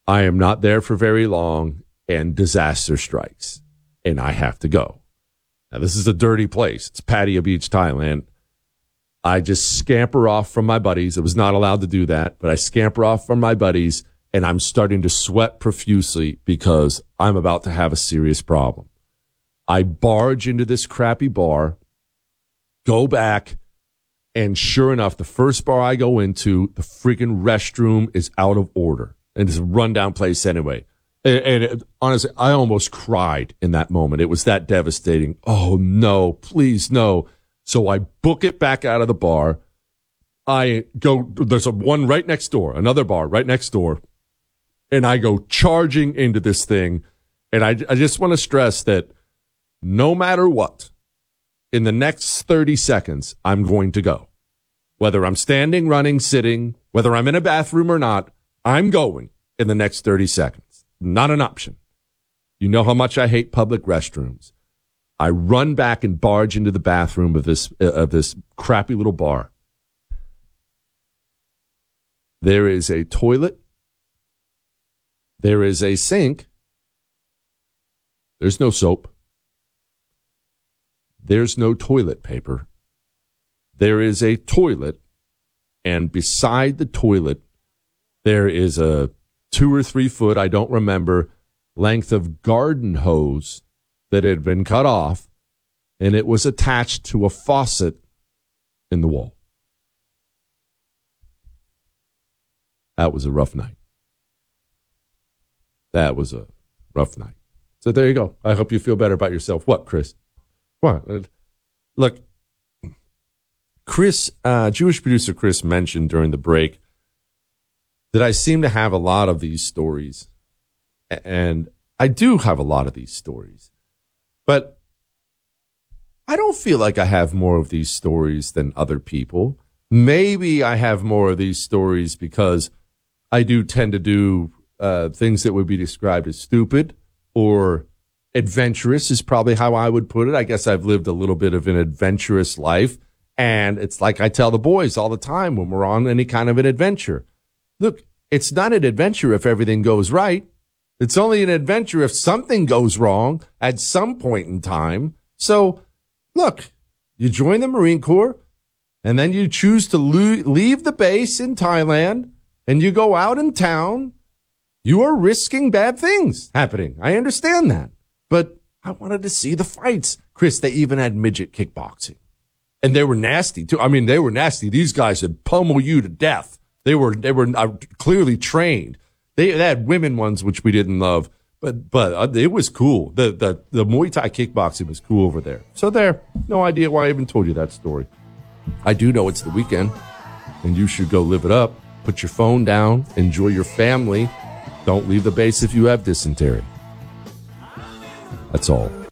I am not there for very long, and disaster strikes, and I have to go. Now, this is a dirty place. It's Pattaya Beach, Thailand. I just scamper off from my buddies. I was not allowed to do that, but I scamper off from my buddies, and I'm starting to sweat profusely because I'm about to have a serious problem. I barge into this crappy bar, go back, and sure enough, the first bar I go into, the freaking restroom is out of order. And it's a rundown place anyway. And honestly, I almost cried in that moment. It was that devastating. Oh, no, please, no. So I book it back out of the bar. I go, there's one right next door, another bar right next door. And I go charging into this thing. And I just want to stress that no matter what, in the next 30 seconds, I'm going to go. Whether I'm standing, running, sitting, whether I'm in a bathroom or not, I'm going in the next 30 seconds. Not an option. You know how much I hate public restrooms. I run back and barge into the bathroom of this crappy little bar. There is a toilet. There is a sink. There's no soap. There's no toilet paper. There is a toilet, and beside the toilet, there is a 2 or 3 foot, I don't remember, length of garden hose that had been cut off, and it was attached to a faucet in the wall. That was a rough night. That was a rough night. So there you go. I hope you feel better about yourself. What, Chris? What? Look, Chris, Jewish producer Chris mentioned during the break that I seem to have a lot of these stories. And I do have a lot of these stories. But I don't feel like I have more of these stories than other people. Maybe I have more of these stories because I do tend to do things that would be described as stupid or adventurous is probably how I would put it. I guess I've lived a little bit of an adventurous life. And it's like I tell the boys all the time when we're on any kind of an adventure. Look, it's not an adventure if everything goes right. It's only an adventure if something goes wrong at some point in time. So, look, you join the Marine Corps, and then you choose to leave the base in Thailand, and you go out in town. You are risking bad things happening. I understand that. But I wanted to see the fights. Chris, they even had midget kickboxing. And they were nasty, too. I mean, they were nasty. These guys would pummel you to death. They were clearly trained. They had women ones, which we didn't love. But it was cool. The Muay Thai kickboxing was cool over there. So there. No idea why I even told you that story. I do know it's the weekend, and you should go live it up. Put your phone down. Enjoy your family. Don't leave the base if you have dysentery. That's all.